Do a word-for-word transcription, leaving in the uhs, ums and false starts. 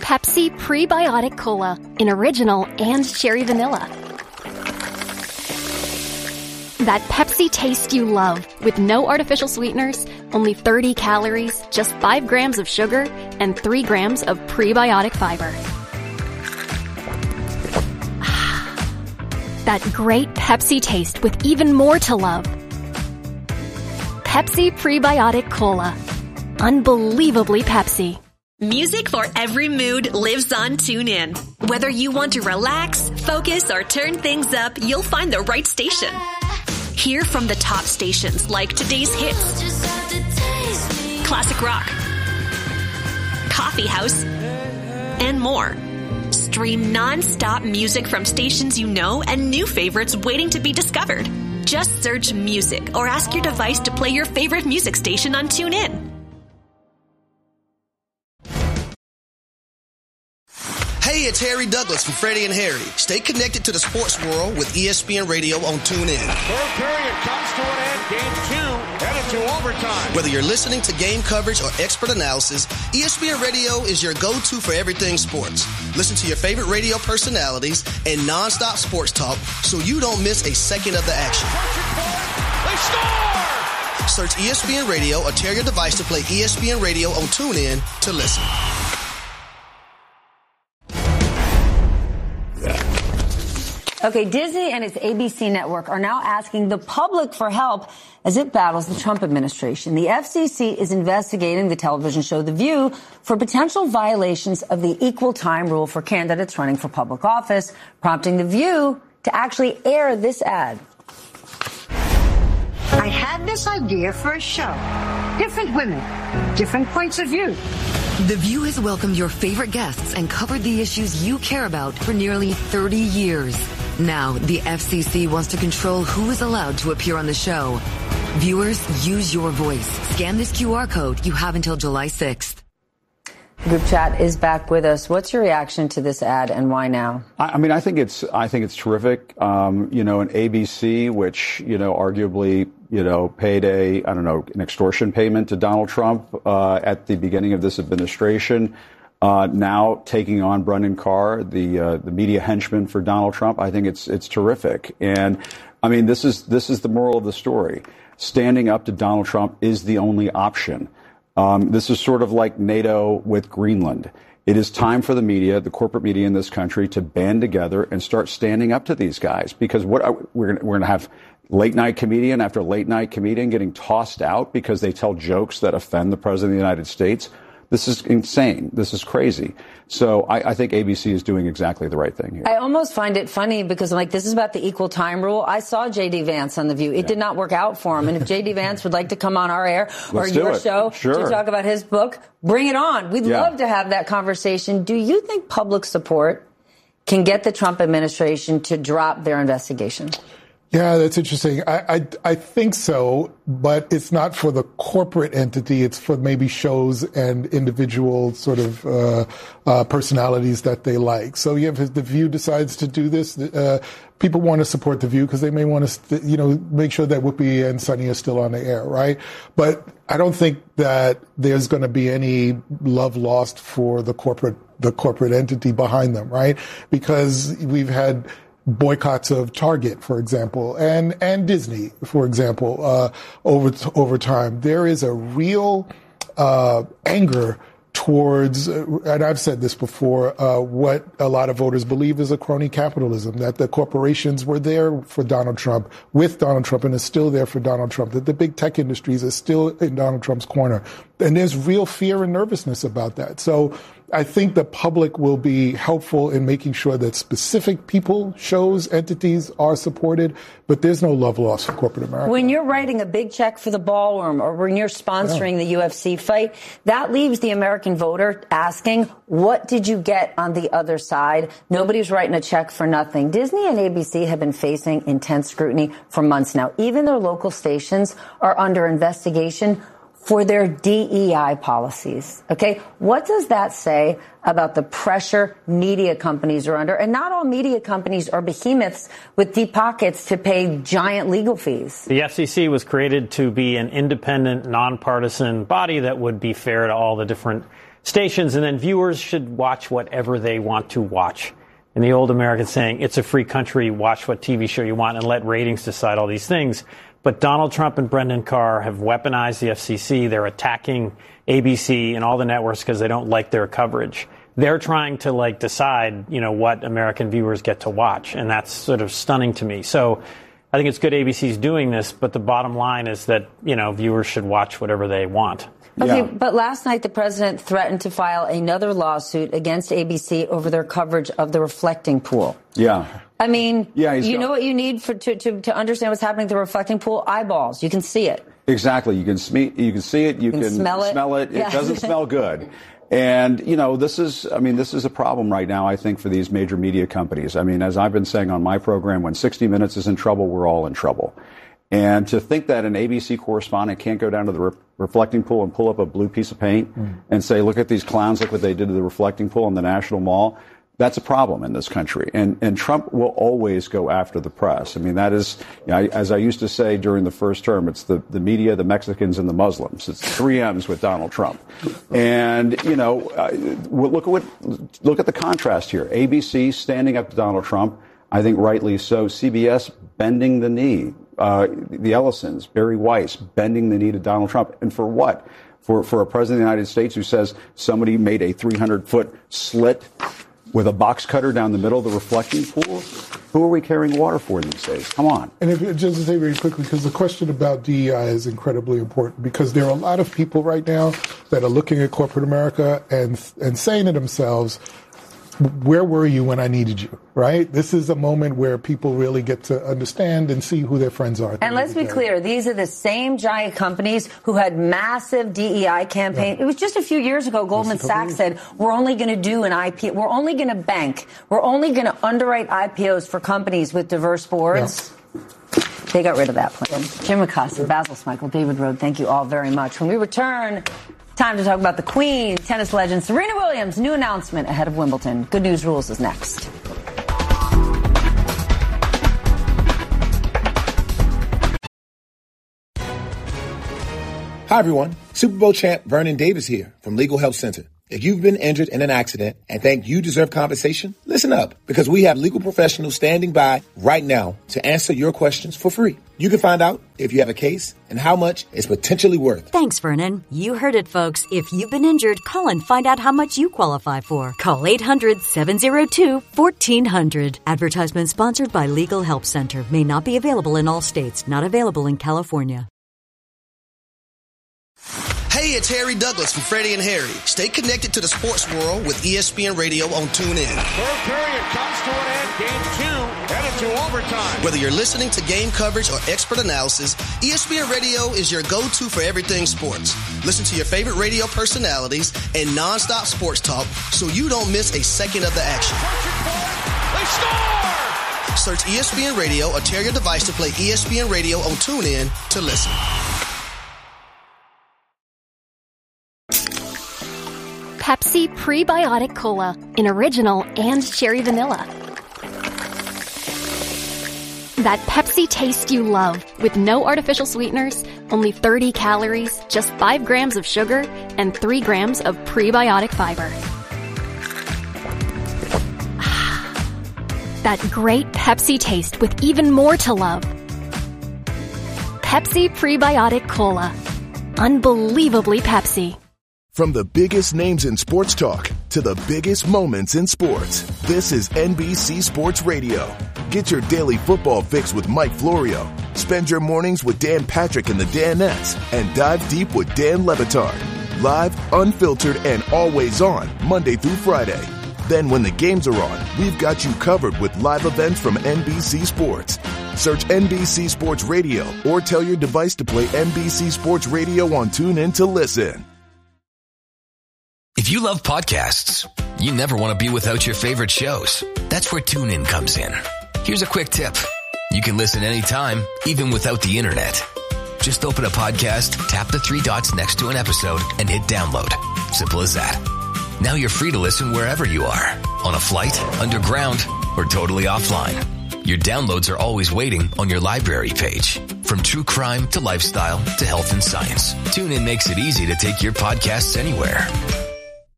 Pepsi Prebiotic Cola in original and cherry vanilla. That Pepsi taste you love with no artificial sweeteners, only thirty calories, just five grams of sugar, and three grams of prebiotic fiber. That great Pepsi taste with even more to love. Pepsi Prebiotic Cola. Unbelievably Pepsi. Music for every mood lives on TuneIn. Whether you want to relax, focus, or turn things up, you'll find the right station. Hear from the top stations like today's hits, classic rock, coffee house, and more. Stream non-stop music from stations you know and new favorites waiting to be discovered. Just search music or ask your device to play your favorite music station on TuneIn. Hey, it's Harry Douglas from Freddie and Harry. Stay connected to the sports world with E S P N Radio on TuneIn. Third period comes to an end. Game two headed to overtime. Whether you're listening to game coverage or expert analysis, E S P N Radio is your go-to for everything sports. Listen to your favorite radio personalities and nonstop sports talk so you don't miss a second of the action. They score! Search E S P N Radio or tell your device to play E S P N Radio on TuneIn to listen. Okay, Disney and its A B C network are now asking the public for help as it battles the Trump administration. The F C C is investigating the television show The View for potential violations of the equal time rule for candidates running for public office, prompting The View to actually air this ad. I had this idea for a show. Different women, different points of view. The View has welcomed your favorite guests and covered the issues you care about for nearly thirty years. Now, the F C C wants to control who is allowed to appear on the show. Viewers, use your voice. Scan this Q R code. You have until July sixth. Group chat is back with us. What's your reaction to this ad and why now? I mean, I think it's I think it's terrific. Um, you know, an A B C, which, you know, arguably, you know, paid a, I don't know, an extortion payment to Donald Trump uh, at the beginning of this administration. Uh, now taking on Brendan Carr, the uh, the media henchman for Donald Trump. I think it's it's terrific. And I mean, this is this is the moral of the story. Standing up to Donald Trump is the only option. Um, this is sort of like NATO with Greenland. It is time for the media, the corporate media in this country, to band together and start standing up to these guys. Because what are, we're going we're going to have late night comedian after late night comedian getting tossed out because they tell jokes that offend the president of the United States. This is insane. This is crazy. So I, I think A B C is doing exactly the right thing here. I almost find it funny because I'm like, this is about the equal time rule. I saw J D Vance on The View. It yeah. did not work out for him. And if J D Vance would like to come on our air or Let's your show sure. to talk about his book, bring it on. We'd yeah. love to have that conversation. Do you think public support can get the Trump administration to drop their investigation? Yeah, that's interesting. I, I I think so, but it's not for the corporate entity. It's for maybe shows and individual sort of uh, uh, personalities that they like. So yeah, if The View decides to do this, uh, people want to support The View because they may want to, you know, make sure that Whoopi and Sunny are still on the air, right? But I don't think that there's going to be any love lost for the corporate the corporate entity behind them, right? Because we've had boycotts of Target, for example, and, and Disney, for example, uh, over, over time. There is a real, uh, anger towards, and I've said this before, uh, what a lot of voters believe is a crony capitalism, that the corporations were there for Donald Trump, with Donald Trump, and is still there for Donald Trump, that the big tech industries are still in Donald Trump's corner. And there's real fear and nervousness about that. So I think the public will be helpful in making sure that specific people, shows, entities are supported, but there's no love lost for corporate America. When you're writing a big check for the ballroom or when you're sponsoring yeah. the U F C fight, that leaves the American voter asking, what did you get on the other side? Nobody's writing a check for nothing. Disney and A B C have been facing intense scrutiny for months now. Even their local stations are under investigation for their D E I policies. Okay, what does that say about the pressure media companies are under? And not all media companies are behemoths with deep pockets to pay giant legal fees. The F C C was created to be an independent, nonpartisan body that would be fair to all the different stations, and then viewers should watch whatever they want to watch. And the old American saying, it's a free country, watch what T V show you want and let ratings decide all these things. But Donald Trump and Brendan Carr have weaponized the F C C. They're attacking A B C and all the networks because they don't like their coverage. They're trying to, like, decide, you know, what American viewers get to watch. And that's sort of stunning to me. So I think it's good A B C's doing this, but the bottom line is that, you know, viewers should watch whatever they want. Okay, Yeah. but last night the president threatened to file another lawsuit against A B C over their coverage of the reflecting pool. Yeah. I mean, Yeah, he's you got- know what you need for to, to, to understand what's happening at the reflecting pool? Eyeballs. You can see it. Exactly. You can sme- you can see it. You, can can smell it. Smell it. Yeah. It doesn't smell good. And, you know, this is, I mean, this is a problem right now, I think, for these major media companies. I mean, as I've been saying on my program, when sixty minutes is in trouble, we're all in trouble. And to think that an A B C correspondent can't go down to the re- reflecting pool and pull up a blue piece of paint mm. and say, look at these clowns, look what they did to the reflecting pool in the National Mall. That's a problem in this country. And, and Trump will always go after the press. I mean, that is, you know, I, as I used to say during the first term, it's the, the media, the Mexicans, and the Muslims. It's three M's with Donald Trump. And, you know, uh, look at what, look at the contrast here. A B C standing up to Donald Trump, I think rightly so. C B S bending the knee. Uh, the Ellisons, Barry Weiss, bending the knee to Donald Trump. And for what? For, for a president of the United States who says somebody made a three hundred foot slit with a box cutter down the middle of the reflecting pool? Who are we carrying water for these days? Come on. And if, just to say very quickly, because the question about D E I is incredibly important, because there are a lot of people right now that are looking at corporate America and and saying to themselves, where were you when I needed you, right? This is a moment where people really get to understand and see who their friends are. And let's be clear, these are the same giant companies who had massive D E I campaigns. Yeah. It was just a few years ago, Goldman Sachs said, we're only going to do an I P O. We're only going to bank. We're only going to underwrite I P Os for companies with diverse boards. Yeah. They got rid of that plan. Jim Acosta, Basil Smykel, David Rode, thank you all very much. When we return, time to talk about the Queen, tennis legend Serena Williams' new announcement ahead of Wimbledon. Good News Rules is next. Hi, everyone. Super Bowl champ Vernon Davis here from Legal Help Center. If you've been injured in an accident and think you deserve compensation, listen up, because we have legal professionals standing by right now to answer your questions for free. You can find out if you have a case and how much it's potentially worth. Thanks, Vernon. You heard it, folks. If you've been injured, call and find out how much you qualify for. Call eight hundred, seven oh two, one four hundred. Advertisement sponsored by Legal Help Center. May not be available in all states. Not available in California. Hey, it's Harry Douglas from Freddie and Harry. Stay connected to the sports world with E S P N Radio on TuneIn. Third period comes to an end. Game two headed to overtime. Whether you're listening to game coverage or expert analysis, E S P N Radio is your go-to for everything sports. Listen to your favorite radio personalities and nonstop sports talk so you don't miss a second of the action. They score! Search E S P N Radio or tell your device to play E S P N Radio on TuneIn to listen. Pepsi Prebiotic Cola in original and cherry vanilla. That Pepsi taste you love with no artificial sweeteners, only thirty calories, just five grams of sugar, and three grams of prebiotic fiber. That great Pepsi taste with even more to love. Pepsi Prebiotic Cola. Unbelievably Pepsi. From the biggest names in sports talk to the biggest moments in sports, this is N B C Sports Radio. Get your daily football fix with Mike Florio. Spend your mornings with Dan Patrick and the Danettes, and dive deep with Dan Le Batard. Live, unfiltered, and always on, Monday through Friday. Then when the games are on, we've got you covered with live events from N B C Sports. Search N B C Sports Radio or tell your device to play N B C Sports Radio on TuneIn to listen. If you love podcasts, you never want to be without your favorite shows. That's where TuneIn comes in. Here's a quick tip. You can listen anytime, even without the internet. Just open a podcast, tap the three dots next to an episode, and hit download. Simple as that. Now you're free to listen wherever you are. On a flight, underground, or totally offline. Your downloads are always waiting on your library page. From true crime to lifestyle to health and science, TuneIn makes it easy to take your podcasts anywhere.